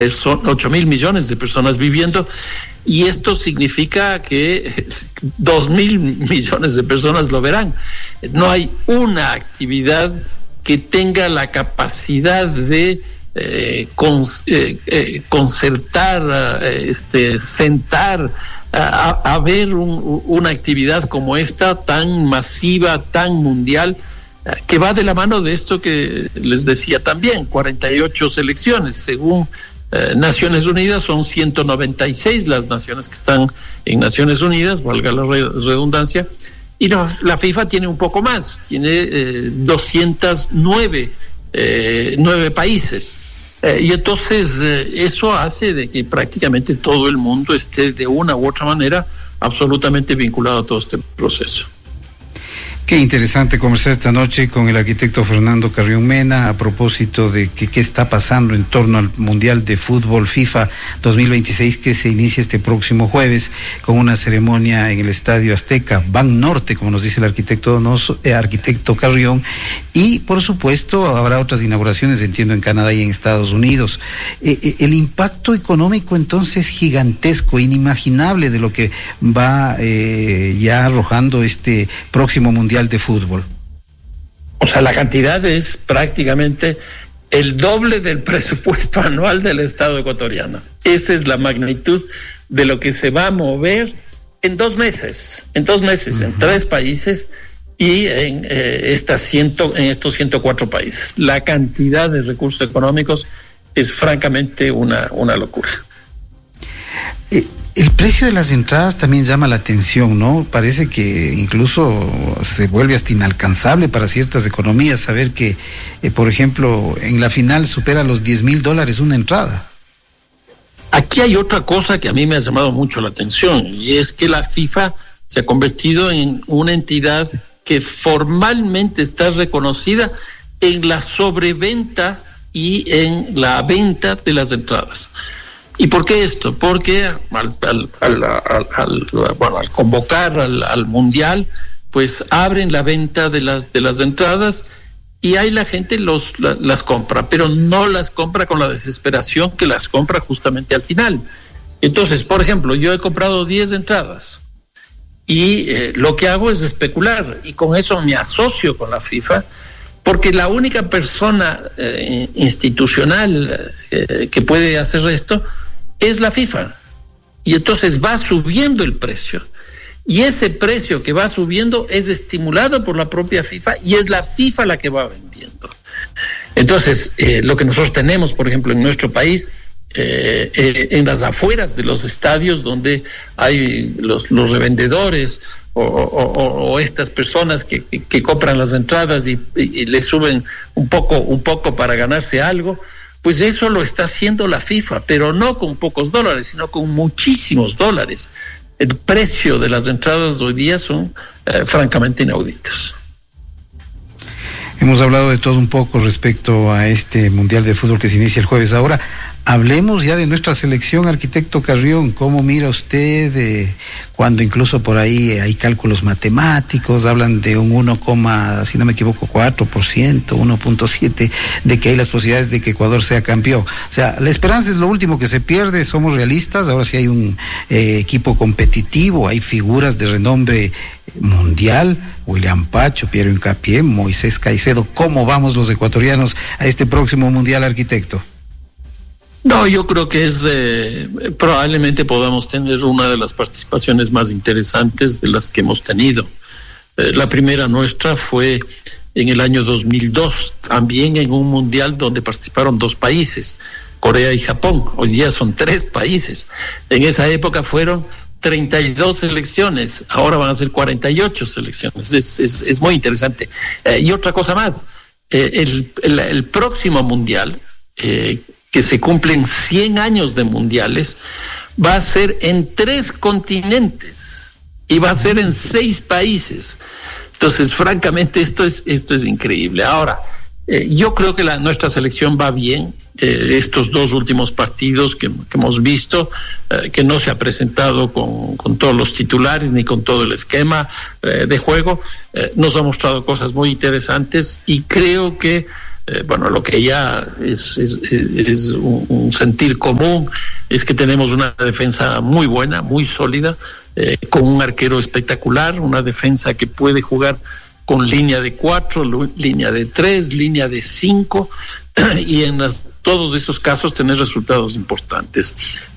son 8.000 millones de personas viviendo, y esto significa que 2.000 millones de personas lo verán. No hay una actividad que tenga la capacidad de concertar, sentar a ver una actividad como esta, tan masiva, tan mundial, que va de la mano de esto que les decía también, 48 selecciones. Según Naciones Unidas, son 196 las naciones que están en Naciones Unidas, valga la redundancia, y la FIFA tiene un poco más, tiene 209 países. Y entonces eso hace de que prácticamente todo el mundo esté de una u otra manera absolutamente vinculado a todo este proceso. Qué interesante conversar esta noche con el arquitecto Fernando Carrión Mena a propósito de qué está pasando en torno al Mundial de Fútbol FIFA 2026, que se inicia este próximo jueves con una ceremonia en el Estadio Azteca, Ban Norte, como nos dice el arquitecto Carrión, y por supuesto habrá otras inauguraciones, entiendo, en Canadá y en Estados Unidos. El impacto económico entonces gigantesco, inimaginable de lo que va ya arrojando este próximo Mundial de Fútbol. O sea, la cantidad es prácticamente el doble del presupuesto anual del Estado ecuatoriano. Esa es la magnitud de lo que se va a mover en 2 meses, en 3 países y en estos 104 países. La cantidad de recursos económicos es francamente una locura. El precio de las entradas también llama la atención, ¿no? Parece que incluso se vuelve hasta inalcanzable para ciertas economías saber que, por ejemplo, en la final supera los $10,000 una entrada. Aquí hay otra cosa que a mí me ha llamado mucho la atención, y es que la FIFA se ha convertido en una entidad que formalmente está reconocida en la sobreventa y en la venta de las entradas. ¿Y por qué esto? Porque al convocar al Mundial, pues abren la venta de las entradas y ahí la gente las compra, pero no las compra con la desesperación que las compra justamente al final. Entonces, por ejemplo, yo he comprado 10 entradas y lo que hago es especular, y con eso me asocio con la FIFA, porque la única persona institucional que puede hacer esto es la FIFA, y entonces va subiendo el precio, y ese precio que va subiendo es estimulado por la propia FIFA, y es la FIFA la que va vendiendo. Entonces, lo que nosotros tenemos, por ejemplo, en nuestro país, en las afueras de los estadios, donde hay los revendedores o estas personas que compran las entradas y le suben un poco para ganarse algo, pues eso lo está haciendo la FIFA, pero no con pocos dólares, sino con muchísimos dólares. El precio de las entradas hoy día son francamente inauditos. Hemos hablado de todo un poco respecto a este Mundial de Fútbol que se inicia el jueves. Ahora, hablemos ya de nuestra selección, arquitecto Carrión. ¿Cómo mira usted cuando incluso por ahí hay cálculos matemáticos, hablan de un si no me equivoco, 4%, 1.7%, de que hay las posibilidades de que Ecuador sea campeón? O sea, la esperanza es lo último que se pierde, somos realistas. Ahora sí hay un equipo competitivo, hay figuras de renombre mundial, William Pacho, Piero Hincapié, Moisés Caicedo. ¿Cómo vamos los ecuatorianos a este próximo Mundial, arquitecto? No, yo creo que probablemente podamos tener una de las participaciones más interesantes de las que hemos tenido. La primera nuestra fue en el año 2002, también en un mundial donde participaron 2 países, Corea y Japón. Hoy día son 3 países. En esa época fueron 32 selecciones, ahora van a ser 48 selecciones. Es muy interesante. Y otra cosa más, el próximo mundial, que se cumplen 100 años de mundiales, va a ser en 3 continentes y va a ser en 6 países. Entonces, francamente, esto es increíble. Ahora, yo creo que nuestra selección va bien. Estos 2 últimos partidos que hemos visto, que no se ha presentado con todos los titulares ni con todo el esquema de juego, nos ha mostrado cosas muy interesantes, y creo que Bueno, lo que ya es un sentir común es que tenemos una defensa muy buena, muy sólida, con un arquero espectacular, una defensa que puede jugar con línea de 4, línea de 3, línea de 5, y en todos estos casos tener resultados importantes.